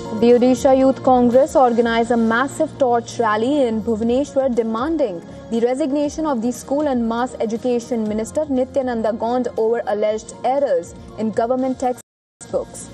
The Odisha Youth Congress organized a massive torch rally in Bhubaneswar demanding the resignation of the School and Mass Education Minister Nityananda Gond over alleged errors in government textbooks.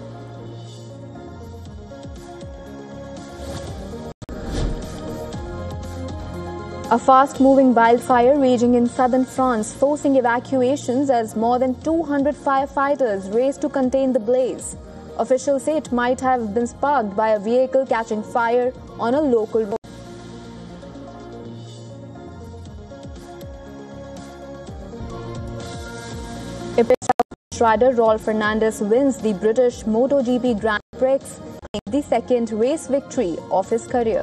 A fast-moving wildfire raging in southern France, forcing evacuations as more than 200 firefighters race to contain the blaze. Officials say it might have been sparked by a vehicle catching fire on a local road. British rider Rolf Fernandez wins the British MotoGP Grand Prix, the second race victory of his career.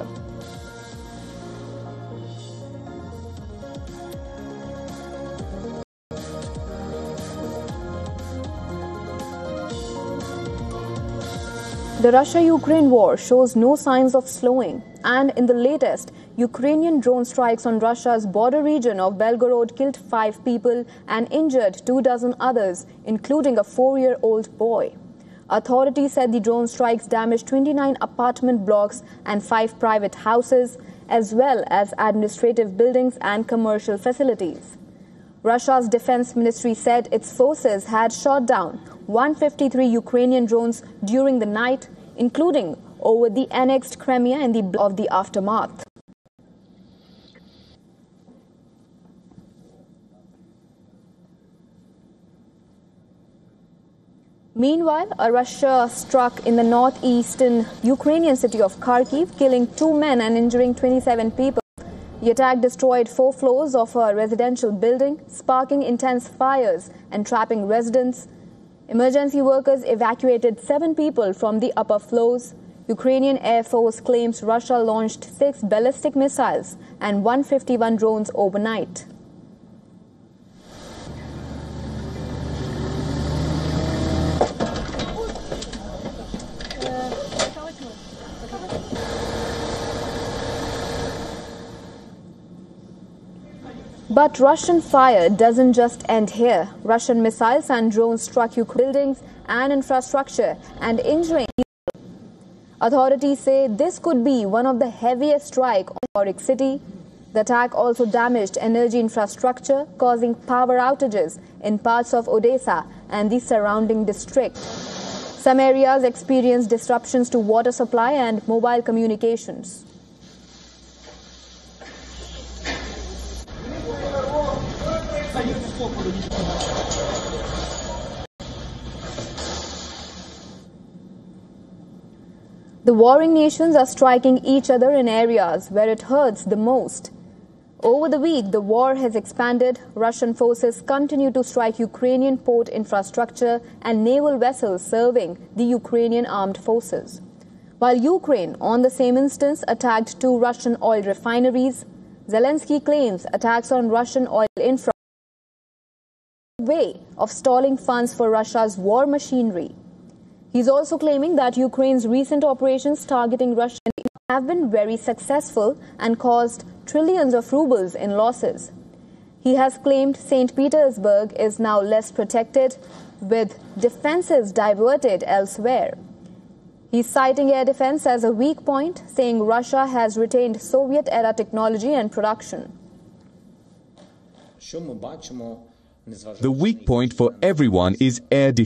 The Russia-Ukraine war shows no signs of slowing, and in the latest, Ukrainian drone strikes on Russia's border region of Belgorod killed 5 people and injured 24 others, including a 4-year-old boy. Authorities said the drone strikes damaged 29 apartment blocks and 5 private houses, as well as administrative buildings and commercial facilities. Russia's defense ministry said its forces had shot down 153 Ukrainian drones during the night, including over the annexed Crimea in the aftermath. Meanwhile, a Russia struck in the northeastern Ukrainian city of Kharkiv, killing 2 men and injuring 27 people. The attack destroyed 4 floors of a residential building, sparking intense fires and trapping residents. Emergency workers evacuated 7 people from the upper floors. Ukrainian Air Force claims Russia launched 6 ballistic missiles and 151 drones overnight. But Russian fire doesn't just end here. Russian missiles and drones struck Ukrainian buildings and infrastructure and injuring people. Authorities say this could be one of the heaviest strikes on the historic city. The attack also damaged energy infrastructure, causing power outages in parts of Odessa and the surrounding district. Some areas experienced disruptions to water supply and mobile communications. The warring nations are striking each other in areas where it hurts the most. Over the week, the war has expanded. Russian forces continue to strike Ukrainian port infrastructure and naval vessels serving the Ukrainian armed forces. While Ukraine, on the same instance, attacked 2 Russian oil refineries, Zelensky claims attacks on Russian oil infrastructure are a way of stalling funds for Russia's war machinery. He's also claiming that Ukraine's recent operations targeting Russia have been very successful and caused trillions of rubles in losses. He has claimed St. Petersburg is now less protected, with defenses diverted elsewhere. He's citing air defense as a weak point, saying Russia has retained Soviet-era technology and production. The weak point for everyone is air defense.